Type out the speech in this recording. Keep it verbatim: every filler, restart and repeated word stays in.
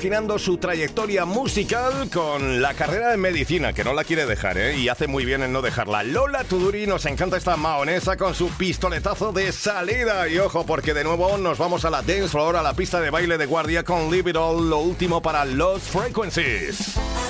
compaginando su trayectoria musical con la carrera en medicina, que no la quiere dejar, ¿eh? Y hace muy bien en no dejarla. Lola Tuduri, nos encanta esta maonesa con su pistoletazo de salida. Y ojo, porque de nuevo nos vamos a la dance floor, a la pista de baile de guardia con Leave It All, lo último para Lost Frequencies.